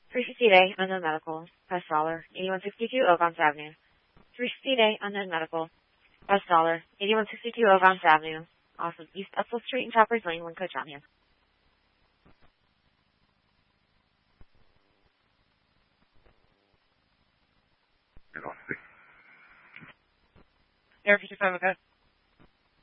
350-day Unknown Medical, $, 8162 Oakons Avenue. 350-day Unknown Medical, $, 8162 Oakons Avenue, off of East Etzel Street and Choppers Lane, Lincoln, Johnny. Air 55, okay.